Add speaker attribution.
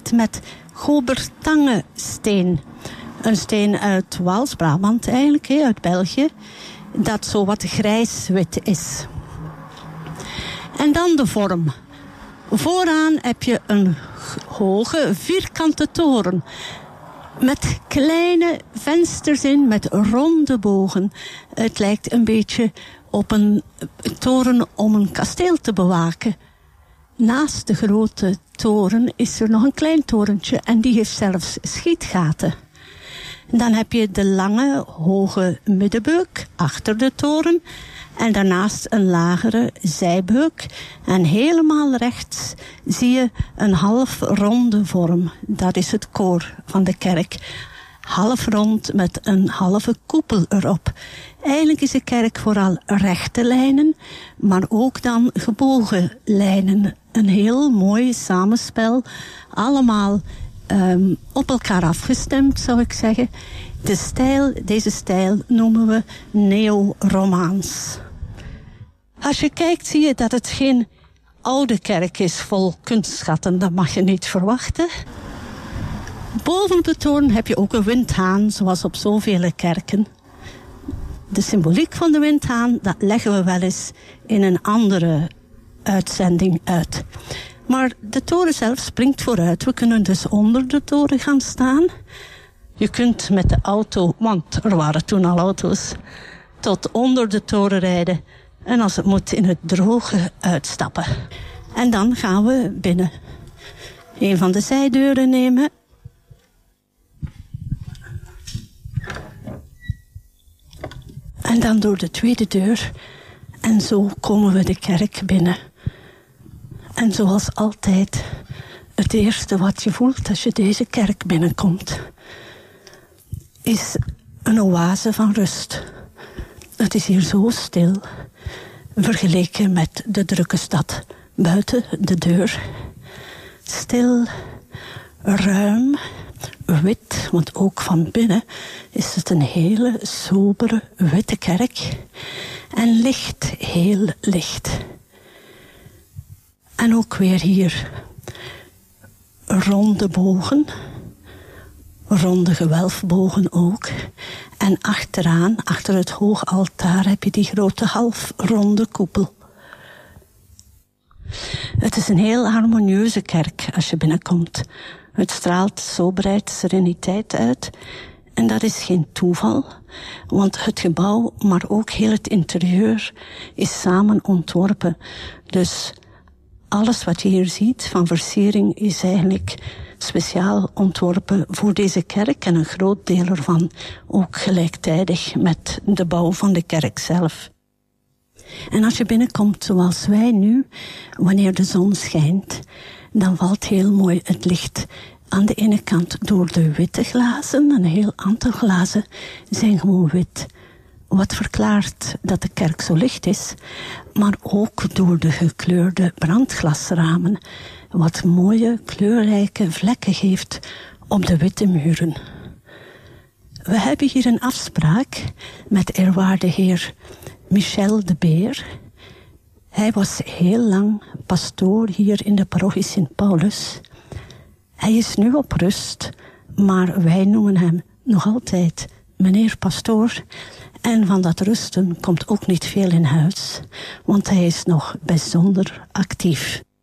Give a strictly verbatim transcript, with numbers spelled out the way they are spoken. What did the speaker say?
Speaker 1: bewerkt met Gobertange-steen. Een steen uit Waals-Brabant eigenlijk, he, uit België. Dat zo wat grijs-wit is. En dan de vorm. Vooraan heb je een hoge vierkante toren. Met kleine vensters in, met ronde bogen. Het lijkt een beetje op een toren om een kasteel te bewaken. Naast de grote toren is er nog een klein torentje en die heeft zelfs schietgaten. Dan heb je de lange, hoge middenbeuk achter de toren. En daarnaast een lagere zijbeuk. En helemaal rechts zie je een half ronde vorm. Dat is het koor van de kerk. Half rond met een halve koepel erop. Eigenlijk is de kerk vooral rechte lijnen, maar ook dan gebogen lijnen. Een heel mooi samenspel. Allemaal um, op elkaar afgestemd, zou ik zeggen. De stijl, deze stijl noemen we neo-romaans. Als je kijkt zie je dat het geen oude kerk is vol kunstschatten. Dat mag je niet verwachten. Boven op de toren heb je ook een windhaan, zoals op zoveel kerken. De symboliek van de windhaan, dat leggen we wel eens in een andere uitzending uit. Maar de toren zelf springt vooruit. We kunnen dus onder de toren gaan staan. Je kunt met de auto, want er waren toen al auto's, tot onder de toren rijden. En als het moet in het droge uitstappen. En dan gaan we binnen. Een van de zijdeuren nemen. En dan door de tweede deur. En zo komen we de kerk binnen. En zoals altijd, het eerste wat je voelt als je deze kerk binnenkomt, is een oase van rust. Het is hier zo stil, vergeleken met de drukke stad buiten de deur. Stil, ruim, wit, want ook van binnen is het een hele sobere witte kerk. En licht, heel licht. En ook weer hier ronde bogen, ronde gewelfbogen ook. En achteraan, achter het hoog altaar, heb je die grote halfronde koepel. Het is een heel harmonieuze kerk als je binnenkomt. Het straalt soberheid, sereniteit uit. En dat is geen toeval, want het gebouw, maar ook heel het interieur, is samen ontworpen. Dus alles wat je hier ziet van versiering is eigenlijk speciaal ontworpen voor deze kerk en een groot deel ervan ook gelijktijdig met de bouw van de kerk zelf. En als je binnenkomt zoals wij nu, wanneer de zon schijnt, dan valt heel mooi het licht aan de ene kant door de witte glazen. Een heel aantal glazen zijn gewoon wit. Wat verklaart dat de kerk zo licht is. Maar ook door de gekleurde brandglasramen. Wat mooie kleurrijke vlekken geeft op de witte muren. We hebben hier een afspraak met eerwaarde heer Michel de Beer. Hij was heel lang pastoor hier in de parochie Sint Paulus. Hij is nu op rust, maar wij noemen hem nog altijd meneer pastoor. En van dat rusten komt ook niet veel in huis, want hij is nog bijzonder actief.